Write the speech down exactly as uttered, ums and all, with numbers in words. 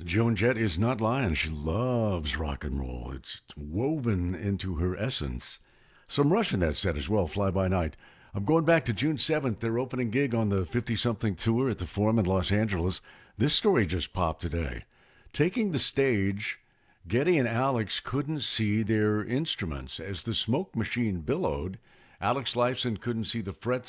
Joan Jett is not lying. She loves rock and roll. It's, it's woven into her essence. Some Rush in that set as well, Fly By Night. I'm going back to June seventh, their opening gig on the fifty-something tour at the Forum in Los Angeles. This story just popped today. Taking the stage, Geddy and Alex couldn't see their instruments. As the smoke machine billowed, Alex Lifeson couldn't see the frets